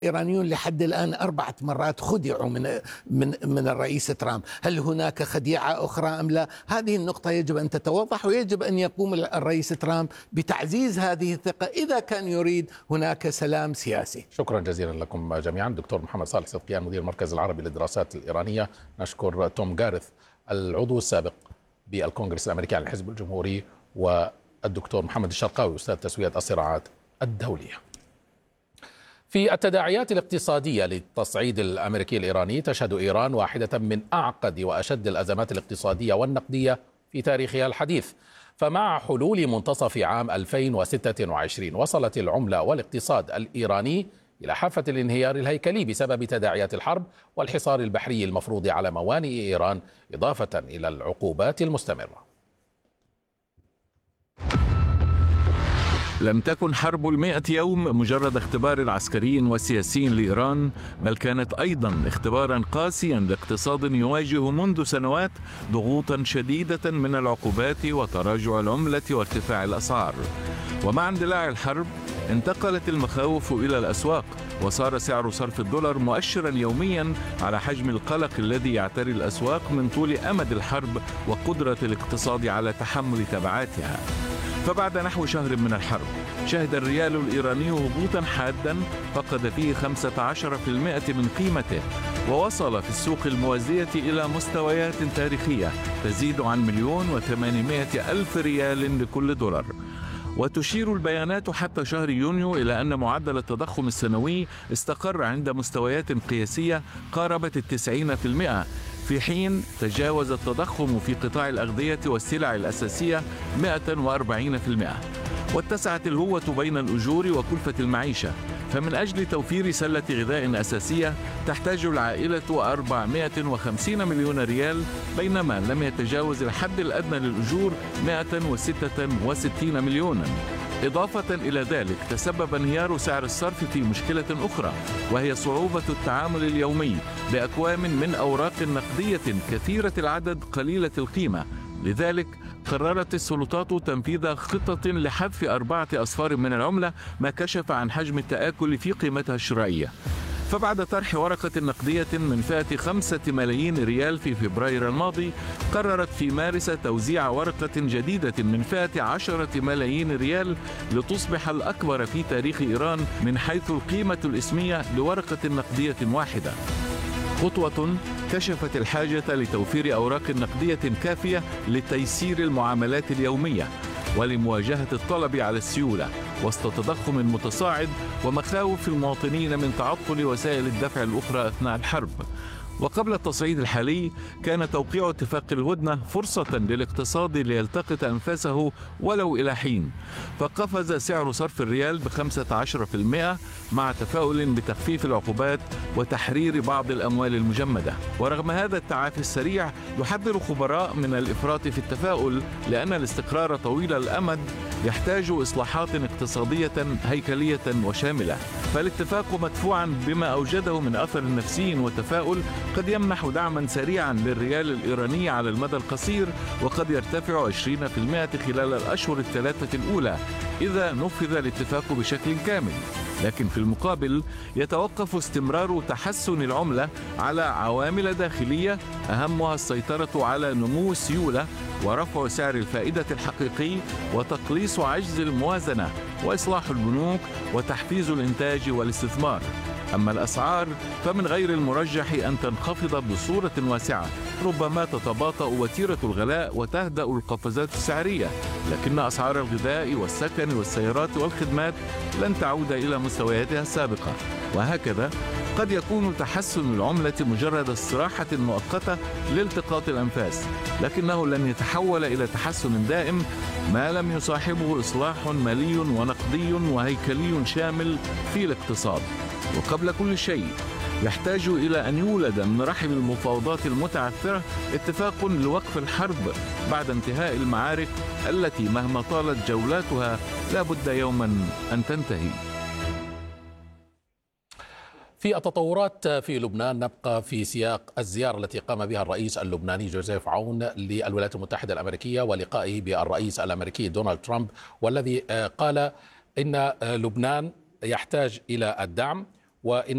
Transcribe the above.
الإيرانيون لحد الآن 4 مرات خدعوا من الرئيس ترامب. هل هناك خديعة أخرى أم لا؟ هذه النقطة يجب أن تتوضح، ويجب أن يقوم الرئيس ترامب بتعزيز هذه الثقة إذا كان يريد هناك سلام سياسي. شكرا جزيلا لكم جميعا. دكتور محمد صالح صدقيان مدير المركز العربي للدراسات الإيرانية. نشكر توم جارث العضو السابق بالكونغرس الأمريكي عن الحزب الجمهوري، والدكتور محمد الشرقاوي أستاذ تسوية الصراعات الدولية. في التداعيات الاقتصادية للتصعيد الأمريكي الإيراني، تشهد إيران واحدة من أعقد وأشد الأزمات الاقتصادية والنقدية في تاريخها الحديث. فمع حلول منتصف عام 2026 وصلت العملة والاقتصاد الإيراني إلى حافة الانهيار الهيكلي بسبب تداعيات الحرب والحصار البحري المفروض على موانئ إيران، إضافة إلى العقوبات المستمرة. لم تكن حرب 100 يوم مجرد اختبار عسكري وسياسي لإيران، بل كانت أيضا اختبارا قاسيا لاقتصاد يواجه منذ سنوات ضغوطا شديدة من العقوبات وتراجع العملة وارتفاع الأسعار. ومع اندلاع الحرب انتقلت المخاوف إلى الأسواق، وصار سعر صرف الدولار مؤشرا يوميا على حجم القلق الذي يعتري الأسواق من طول أمد الحرب وقدرة الاقتصاد على تحمل تبعاتها. فبعد نحو شهر من الحرب شهد الريال الإيراني هبوطا حادا فقد فيه 15% من قيمته، ووصل في السوق الموازية إلى مستويات تاريخية تزيد عن 1,800,000 ريال لكل دولار. وتشير البيانات حتى شهر يونيو إلى أن معدل التضخم السنوي استقر عند مستويات قياسية قاربت 90%، في حين تجاوز التضخم في قطاع الأغذية والسلع الأساسية 140%. واتسعت الهوة بين الأجور وكلفة المعيشة، فمن أجل توفير سلة غذاء أساسية تحتاج العائلة 450 مليون ريال، بينما لم يتجاوز الحد الأدنى للأجور 166 مليونا. إضافة إلى ذلك تسبب انهيار سعر الصرف في مشكلة أخرى، وهي صعوبة التعامل اليومي بأكوام من أوراق نقدية كثيرة العدد قليلة القيمة. لذلك قررت السلطات تنفيذ خطة لحذف 4 أصفار من العملة، ما كشف عن حجم التآكل في قيمتها الشرائية. فبعد طرح ورقة نقدية من فئة 5 ملايين ريال في فبراير الماضي، قررت في مارس توزيع ورقة جديدة من فئة 10 ملايين ريال لتصبح الأكبر في تاريخ إيران من حيث القيمة الإسمية لورقة نقدية واحدة. خطوة كشفت الحاجة لتوفير أوراق نقدية كافية لتيسير المعاملات اليومية ولمواجهة الطلب على السيولة وسط تضخم متصاعد ومخاوف المواطنين من تعطل وسائل الدفع الأخرى أثناء الحرب. وقبل التصعيد الحالي كان توقيع اتفاق الهدنة فرصة للاقتصاد ليلتقط أنفاسه ولو إلى حين، فقفز سعر صرف الريال ب15% مع تفاؤل بتخفيف العقوبات وتحرير بعض الأموال المجمدة. ورغم هذا التعافي السريع يحذر خبراء من الإفراط في التفاؤل، لأن الاستقرار طويل الأمد يحتاج إصلاحات اقتصادية هيكلية وشاملة. فالاتفاق مدفوعا بما أوجده من أثر نفسي وتفاؤل قد يمنح دعما سريعا للريال الإيراني على المدى القصير، وقد يرتفع 20% خلال الأشهر الثلاثة الأولى إذا نفذ الاتفاق بشكل كامل. لكن في المقابل يتوقف استمرار تحسن العملة على عوامل داخلية أهمها السيطرة على نمو السيولة ورفع سعر الفائدة الحقيقي وتقليص عجز الموازنة وإصلاح البنوك وتحفيز الإنتاج والاستثمار. أما الأسعار فمن غير المرجح أن تنخفض بصورة واسعة، ربما تتباطأ وتيرة الغلاء وتهدأ القفزات السعرية، لكن أسعار الغذاء والسكن والسيارات والخدمات لن تعود إلى مستوياتها السابقة. وهكذا قد يكون تحسن العملة مجرد استراحة مؤقتة لالتقاط الأنفاس، لكنه لن يتحول إلى تحسن دائم ما لم يصاحبه إصلاح مالي ونقدي وهيكلي شامل في الاقتصاد. وقبل كل شيء يحتاج إلى أن يولد من رحم المفاوضات المتعثرة اتفاق لوقف الحرب بعد انتهاء المعارك التي مهما طالت جولاتها لا بد يوما أن تنتهي. في التطورات في لبنان نبقى في سياق الزيارة التي قام بها الرئيس اللبناني جوزيف عون للولايات المتحدة الأمريكية ولقائه بالرئيس الأمريكي دونالد ترامب، والذي قال إن لبنان يحتاج إلى الدعم وإن